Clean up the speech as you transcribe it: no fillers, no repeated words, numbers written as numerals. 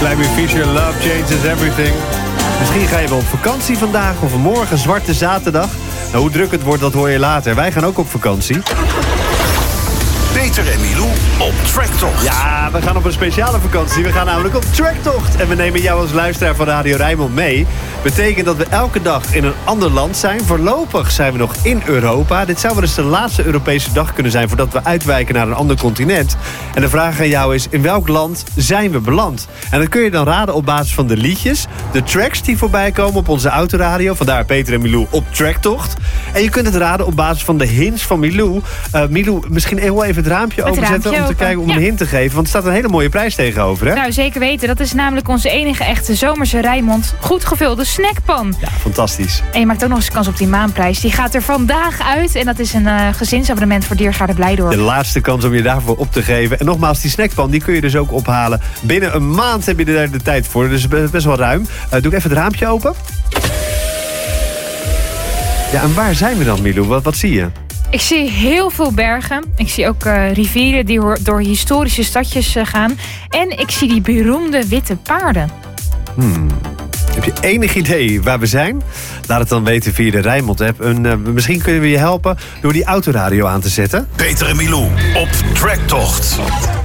Slimey Fisher, Love Changes Everything. Misschien ga je wel op vakantie vandaag of morgen, zwarte zaterdag. Nou, hoe druk het wordt, dat hoor je later. Wij gaan ook op vakantie. Peter en Milou op Tracktocht. Ja, we gaan op een speciale vakantie. We gaan namelijk op Tracktocht. En we nemen jou als luisteraar van Radio Rijnmond mee. Betekent dat we elke dag in een ander land zijn. Voorlopig zijn we nog in Europa. Dit zou wel eens de laatste Europese dag kunnen zijn voordat we uitwijken naar een ander continent. En de vraag aan jou is, in welk land zijn we beland? En dat kun je dan raden op basis van de liedjes, de tracks die voorbij komen op onze autoradio. Vandaar Peter en Milou op Tracktocht. En je kunt het raden op basis van de hints van Milou. Milou, misschien heel even het raampje openzetten om te kijken, om een hint te geven. Want er staat een hele mooie prijs tegenover, hè? Nou, zeker weten. Dat is namelijk onze enige echte zomerse Rijnmond goed gevulde snackpan. Ja, fantastisch. En je maakt ook nog eens kans op die maanprijs. Die gaat er vandaag uit. En dat is een gezinsabonnement voor Diergaarde Blijdorp. De laatste kans om je daarvoor op te geven. En nogmaals, die snackpan die kun je dus ook ophalen. Binnen een maand heb je er de tijd voor. Dus best wel ruim. Doe ik even het raampje open. Ja, en waar zijn we dan, Milou? Wat zie je? Ik zie heel veel bergen. Ik zie ook rivieren die door historische stadjes gaan. En ik zie die beroemde witte paarden. Heb je enig idee waar we zijn? Laat het dan weten via de Rijnmond-app. Misschien kunnen we je helpen door die autoradio aan te zetten. Peter en Milou op Tracktocht.